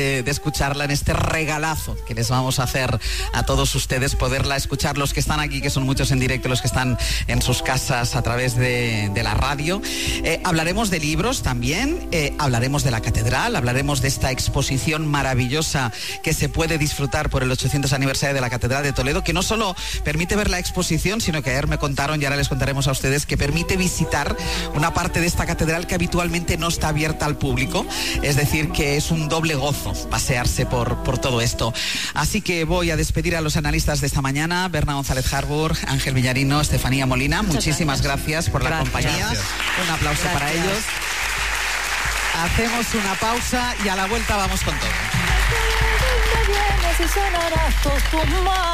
de escucharla en este regalazo que les vamos a hacer a todos ustedes, poderla escuchar, los que están aquí, que son muchos en directo, los que están en sus casas a través de la radio. Hablaremos de libros también, hablaremos de la catedral, hablaremos de esta exposición maravillosa que se puede disfrutar por el 800 aniversario de la Catedral de Toledo, que no solo permite ver la exposición, sino que ayer me contaron, y ahora les contaremos a ustedes, que permite visitar una parte de esta catedral que habitualmente no está abierta al público. Es decir, que es un doble gozo pasearse por todo esto. Así que voy a despedir a los analistas de esta mañana: Berna González Harbour, Ángel Villarino, Estefanía Molina. Muchísimas gracias por la compañía. Un aplauso para ellos. Hacemos una pausa y a la vuelta vamos con todo.